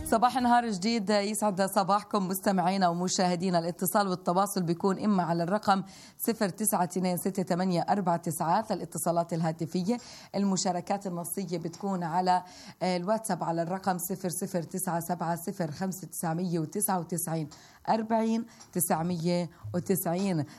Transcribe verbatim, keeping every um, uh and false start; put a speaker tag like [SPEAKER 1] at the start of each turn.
[SPEAKER 1] صباح نهار جديد، يسعد صباحكم مستمعينا ومشاهدينا. الاتصال والتواصل بيكون إما على الرقم صفر تسعة اثنين ستة ثمانية أربعة تسعات للاتصالات الهاتفية. المشاركات النصية بتكون على الواتساب على الرقم صفر صفر تسعة سبعة صفر خمسة تسعمية وتسعة وتسعين أربعين تسعمية وتسعين.